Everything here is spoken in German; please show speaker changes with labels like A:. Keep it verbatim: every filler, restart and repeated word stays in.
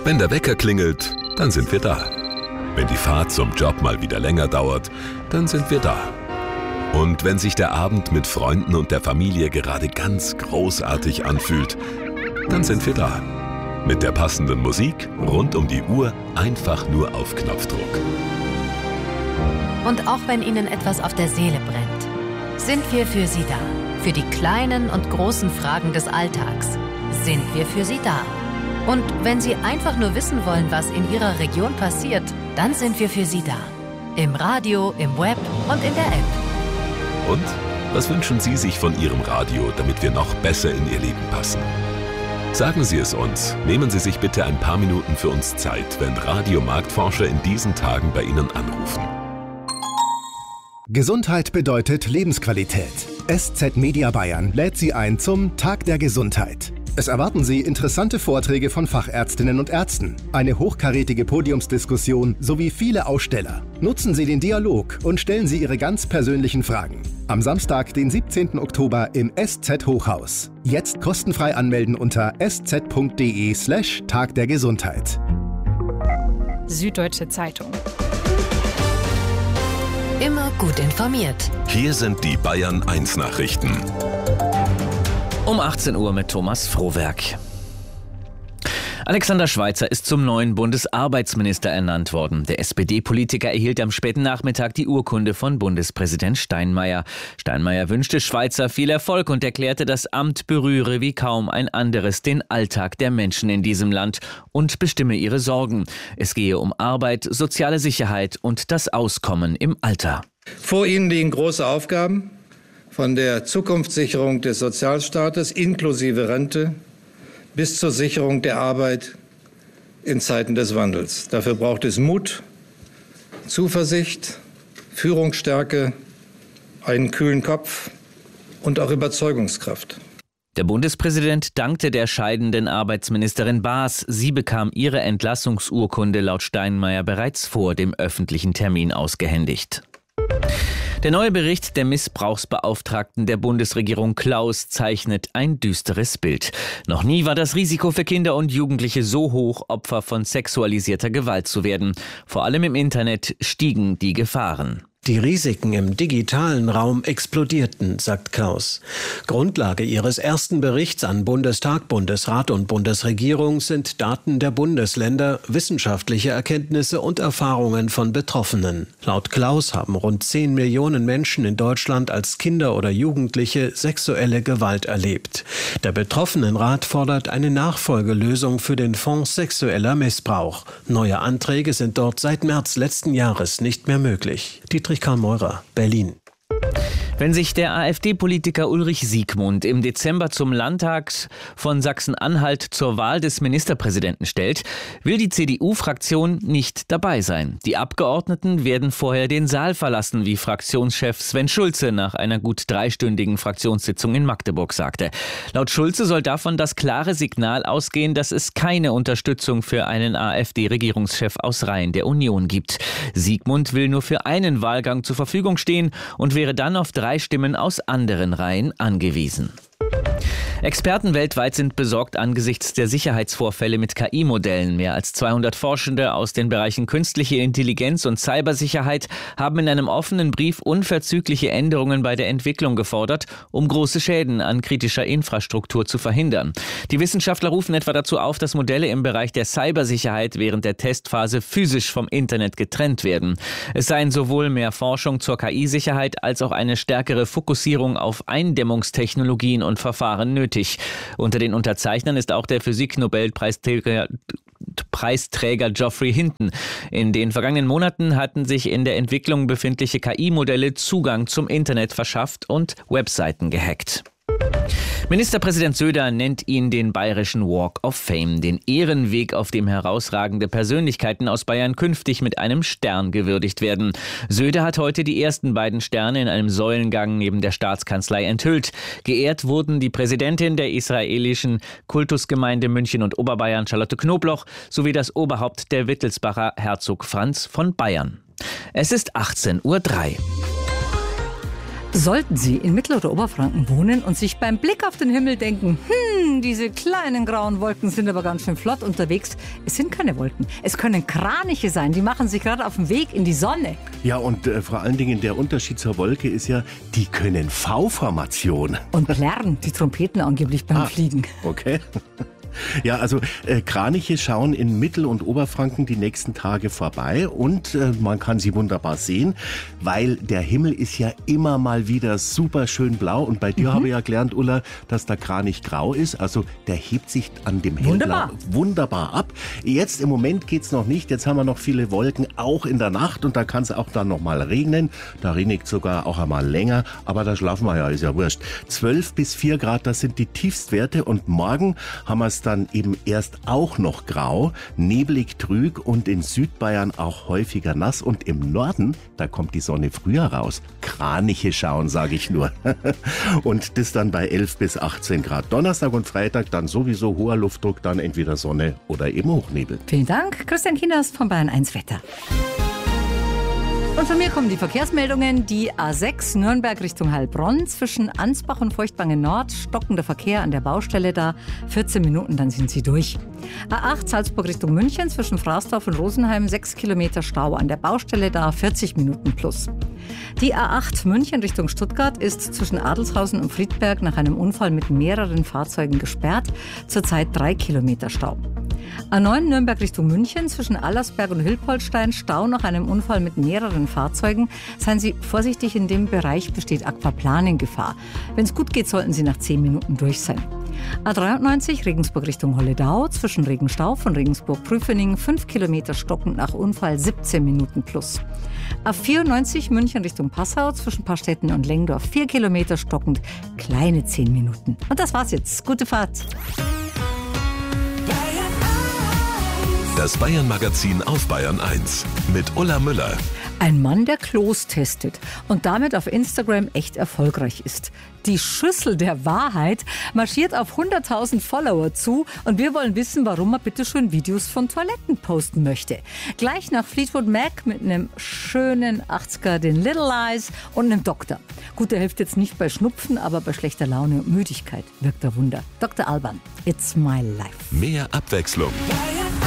A: Wenn der Wecker klingelt, dann sind wir da. Wenn die Fahrt zum Job mal wieder länger dauert, dann sind wir da. Und wenn sich der Abend mit Freunden und der Familie gerade ganz großartig anfühlt, dann sind wir da. Mit der passenden Musik rund um die Uhr, einfach nur auf Knopfdruck.
B: Und auch wenn Ihnen etwas auf der Seele brennt, sind wir für Sie da. Für die kleinen und großen Fragen des Alltags sind wir für Sie da. Und wenn Sie einfach nur wissen wollen, was in Ihrer Region passiert, dann sind wir für Sie da. Im Radio, im Web und in der App.
A: Und was wünschen Sie sich von Ihrem Radio, damit wir noch besser in Ihr Leben passen? Sagen Sie es uns. Nehmen Sie sich bitte ein paar Minuten für uns Zeit, wenn Radiomarktforscher in diesen Tagen bei Ihnen anrufen.
C: Gesundheit bedeutet Lebensqualität. S Z Media Bayern lädt Sie ein zum Tag der Gesundheit. Es erwarten Sie interessante Vorträge von Fachärztinnen und Ärzten, eine hochkarätige Podiumsdiskussion sowie viele Aussteller. Nutzen Sie den Dialog und stellen Sie Ihre ganz persönlichen Fragen. Am Samstag, den siebzehnten Oktober im S Z Hochhaus. Jetzt kostenfrei anmelden unter sz.de slash Tag der Gesundheit.
D: Süddeutsche Zeitung.
B: Immer gut informiert.
A: Hier sind die Bayern eins Nachrichten.
E: Um achtzehn Uhr mit Thomas Frohwerk. Alexander Schweitzer ist zum neuen Bundesarbeitsminister ernannt worden. Der S P D-Politiker erhielt am späten Nachmittag die Urkunde von Bundespräsident Steinmeier. Steinmeier wünschte Schweitzer viel Erfolg und erklärte, das Amt berühre wie kaum ein anderes den Alltag der Menschen in diesem Land und bestimme ihre Sorgen. Es gehe um Arbeit, soziale Sicherheit und das Auskommen im Alter.
F: Vor Ihnen liegen große Aufgaben, von der Zukunftssicherung des Sozialstaates inklusive Rente bis zur Sicherung der Arbeit in Zeiten des Wandels. Dafür braucht es Mut, Zuversicht, Führungsstärke, einen kühlen Kopf und auch Überzeugungskraft.
E: Der Bundespräsident dankte der scheidenden Arbeitsministerin Baas. Sie bekam ihre Entlassungsurkunde laut Steinmeier bereits vor dem öffentlichen Termin ausgehändigt. Der neue Bericht der Missbrauchsbeauftragten der Bundesregierung Klaus zeichnet ein düsteres Bild. Noch nie war das Risiko für Kinder und Jugendliche so hoch, Opfer von sexualisierter Gewalt zu werden. Vor allem im Internet stiegen die Gefahren.
G: Die Risiken im digitalen Raum explodierten, sagt Klaus. Grundlage ihres ersten Berichts an Bundestag, Bundesrat und Bundesregierung sind Daten der Bundesländer, wissenschaftliche Erkenntnisse und Erfahrungen von Betroffenen. Laut Klaus haben rund zehn Millionen Menschen in Deutschland als Kinder oder Jugendliche sexuelle Gewalt erlebt. Der Betroffenenrat fordert eine Nachfolgelösung für den Fonds sexueller Missbrauch. Neue Anträge sind dort seit März letzten Jahres nicht mehr möglich. Dietrich Karl Meurer, Berlin.
E: Wenn sich der AfD-Politiker Ulrich Siegmund im Dezember zum Landtag von Sachsen-Anhalt zur Wahl des Ministerpräsidenten stellt, will die C D U-Fraktion nicht dabei sein. Die Abgeordneten werden vorher den Saal verlassen, wie Fraktionschef Sven Schulze nach einer gut dreistündigen Fraktionssitzung in Magdeburg sagte. Laut Schulze soll davon das klare Signal ausgehen, dass es keine Unterstützung für einen AfD-Regierungschef aus Reihen der Union gibt. Siegmund will nur für einen Wahlgang zur Verfügung stehen und wäre dann auf drei Stimmen aus anderen Reihen angewiesen. Experten weltweit sind besorgt angesichts der Sicherheitsvorfälle mit K I-Modellen. Mehr als zweihundert Forschende aus den Bereichen künstliche Intelligenz und Cybersicherheit haben in einem offenen Brief unverzügliche Änderungen bei der Entwicklung gefordert, um große Schäden an kritischer Infrastruktur zu verhindern. Die Wissenschaftler rufen etwa dazu auf, dass Modelle im Bereich der Cybersicherheit während der Testphase physisch vom Internet getrennt werden. Es seien sowohl mehr Forschung zur K I-Sicherheit als auch eine stärkere Fokussierung auf Eindämmungstechnologien und Verfahren nötig. Unter den Unterzeichnern ist auch der Physik-Nobelpreisträger Preisträger Geoffrey Hinton. In den vergangenen Monaten hatten sich in der Entwicklung befindliche K I-Modelle Zugang zum Internet verschafft und Webseiten gehackt. Ministerpräsident Söder nennt ihn den bayerischen Walk of Fame, den Ehrenweg, auf dem herausragende Persönlichkeiten aus Bayern künftig mit einem Stern gewürdigt werden. Söder hat heute die ersten beiden Sterne in einem Säulengang neben der Staatskanzlei enthüllt. Geehrt wurden die Präsidentin der israelischen Kultusgemeinde München und Oberbayern, Charlotte Knobloch, sowie das Oberhaupt der Wittelsbacher, Herzog Franz von Bayern. Es ist achtzehn Uhr drei.
D: Sollten Sie in Mittel- oder Oberfranken wohnen und sich beim Blick auf den Himmel denken, hm, diese kleinen grauen Wolken sind aber ganz schön flott unterwegs. Es sind keine Wolken, es können Kraniche sein, die machen sich gerade auf den Weg in die Sonne.
H: Ja, und äh, vor allen Dingen der Unterschied zur Wolke ist ja, die können V-Formation.
D: Und Plärren, die Trompeten angeblich beim
H: ah,
D: Fliegen.
H: Okay. Ja, also äh, Kraniche schauen in Mittel- und Oberfranken die nächsten Tage vorbei und äh, man kann sie wunderbar sehen, weil der Himmel ist ja immer mal wieder super schön blau und bei dir mhm. habe ich ja gelernt, Ulla, dass der Kranich grau ist, also der hebt sich an dem Hellblau wunderbar. wunderbar ab. Jetzt im Moment geht's noch nicht, jetzt haben wir noch viele Wolken, auch in der Nacht und da kann es auch dann noch mal regnen, da regnet sogar auch einmal länger, aber da schlafen wir ja, ist ja wurscht. zwölf bis vier Grad, das sind die Tiefstwerte und morgen haben wir es dann eben erst auch noch grau, neblig trüg und in Südbayern auch häufiger nass und im Norden, da kommt die Sonne früher raus. Kraniche schauen, sage ich nur. Und das dann bei elf bis achtzehn Grad. Donnerstag und Freitag dann sowieso hoher Luftdruck, dann entweder Sonne oder eben Hochnebel.
D: Vielen Dank, Christian Kieners von Bayern eins Wetter. Und von mir kommen die Verkehrsmeldungen. Die A sechs Nürnberg Richtung Heilbronn zwischen Ansbach und Feuchtwangen Nord. Stockender Verkehr an der Baustelle da. vierzehn Minuten, dann sind Sie durch. A acht Salzburg Richtung München zwischen Fraßdorf und Rosenheim. sechs Kilometer Stau an der Baustelle da. vierzig Minuten plus. Die A acht München Richtung Stuttgart ist zwischen Adelshausen und Friedberg nach einem Unfall mit mehreren Fahrzeugen gesperrt. Zurzeit drei Kilometer Stau. A neun Nürnberg Richtung München zwischen Allersberg und Hilpoltstein. Stau nach einem Unfall mit mehreren Fahrzeugen. Seien Sie vorsichtig, in dem Bereich besteht Aquaplaning-Gefahr. Wenn es gut geht, sollten Sie nach zehn Minuten durch sein. A dreiundneunzig Regensburg Richtung Holledau zwischen Regenstauf und Regensburg-Prüfening. fünf Kilometer stockend nach Unfall, siebzehn Minuten plus. A vierundneunzig München Richtung Passau zwischen Pastetten und Lengdorf. vier Kilometer stockend, kleine zehn Minuten. Und das war's jetzt. Gute Fahrt.
A: Das Bayern-Magazin auf Bayern eins mit Ulla Müller.
D: Ein Mann, der Klos testet und damit auf Instagram echt erfolgreich ist. Die Schüssel der Wahrheit marschiert auf hunderttausend Follower zu und wir wollen wissen, warum er bitte schön Videos von Toiletten posten möchte. Gleich nach Fleetwood Mac mit einem schönen achtziger, den Little Eyes und einem Doktor. Gut, der hilft jetzt nicht bei Schnupfen, aber bei schlechter Laune und Müdigkeit wirkt er Wunder. Doktor Alban, It's My Life.
A: Mehr Abwechslung.